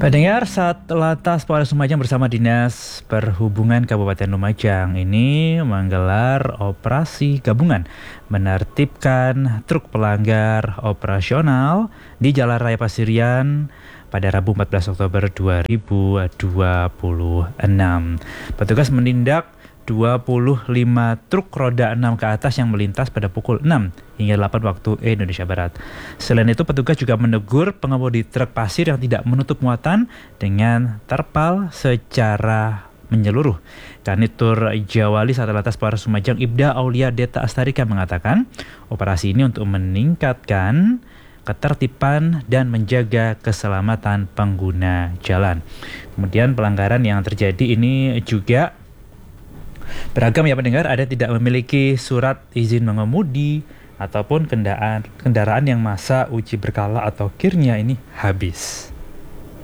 Pendengar, Satlantas Polres Lumajang bersama Dinas Perhubungan Kabupaten Lumajang ini menggelar operasi gabungan menertibkan truk pelanggar operasional di Jalan Raya Pasirian pada Rabu 14 Oktober 2026. Petugas menindak 25 truk roda 6 ke atas yang melintas pada pukul 6 hingga 8 waktu Indonesia Barat. Selain itu, petugas juga menegur pengemudi truk pasir yang tidak menutup muatan dengan terpal secara menyeluruh. Kanitur Jawali Satlantas Polres Lumajang Ibda Aulia Deta Astarika mengatakan, operasi ini untuk meningkatkan ketertiban dan menjaga keselamatan pengguna jalan. Kemudian pelanggaran yang terjadi ini juga beragam ya pendengar, ada tidak memiliki surat izin mengemudi ataupun kendaraan yang masa uji berkala atau kirnya ini habis.